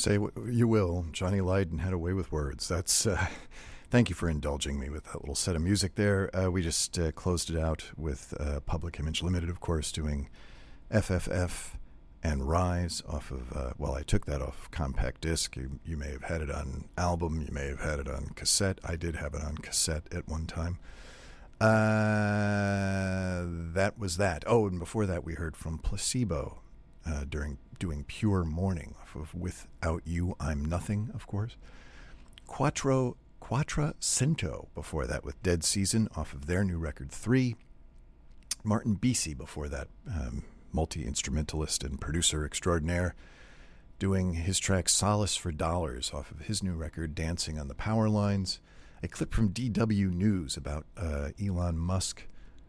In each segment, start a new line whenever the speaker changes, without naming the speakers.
Say what you will, Johnny Lydon had a way with words. That's thank you for indulging me with that little set of music there. We just closed it out with Public Image Limited, of course, doing FFF and Rise off of, I took that off compact disc. You may have had it on album. You may have had it on cassette. I did have it on cassette at one time. That was that. Oh, and before that, we heard from Placebo doing Pure Morning off of Without You, I'm Nothing, of course. Quattro Cento before that with Dead Season off of their new record 3. Martin Bisi before that, multi-instrumentalist and producer extraordinaire, doing his track Solace for Dollars off of his new record Dancing on the Power Lines. A clip from DW News about Elon Musk.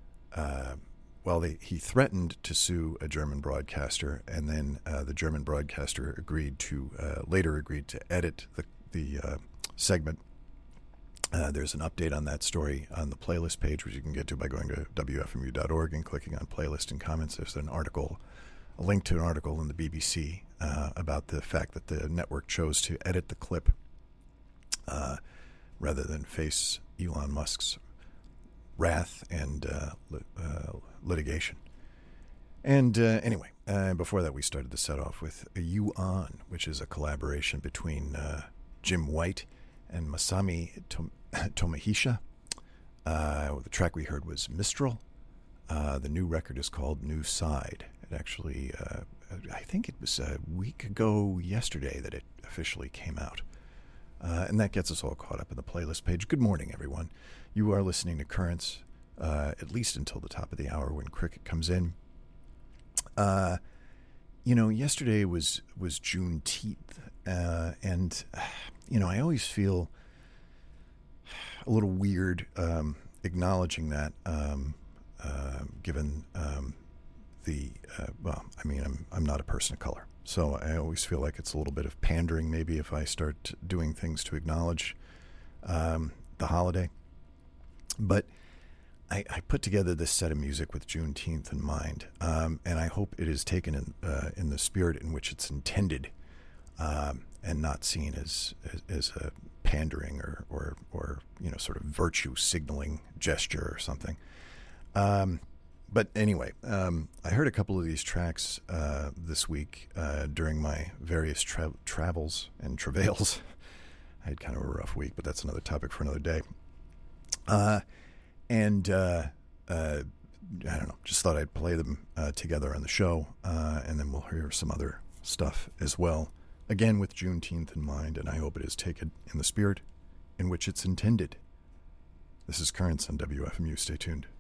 He threatened to sue a German broadcaster, and then the German broadcaster later agreed to edit the segment. There's an update on that story on the playlist page, which you can get to by going to wfmu.org and clicking on playlist and comments. There's a link to an article in the BBC about the fact that the network chose to edit the clip rather than face Elon Musk's wrath and litigation. And anyway, before that, we started the set off with You On, which is a collaboration between Jim White and Masami Tomohisha. The track we heard was Mistral. The new record is called New Side. It actually, I think it was a week ago yesterday that it officially came out. And that gets us all caught up in the playlist page. Good morning, everyone. You are listening to Currents, at least until the top of the hour when Cricket comes in. Yesterday was Juneteenth, and I always feel a little weird acknowledging that, given I'm not a person of color. So I always feel like it's a little bit of pandering, maybe, if I start doing things to acknowledge the holiday. But I put together this set of music with Juneteenth in mind, and I hope it is taken in the spirit in which it's intended, and not seen as a pandering or sort of virtue signaling gesture or something. But anyway, I heard a couple of these tracks this week during my various travels and travails. I had kind of a rough week, but that's another topic for another day. I don't know, just thought I'd play them together on the show, and then we'll hear some other stuff as well. Again, with Juneteenth in mind, and I hope it is taken in the spirit in which it's intended. This is Currents on WFMU. Stay tuned.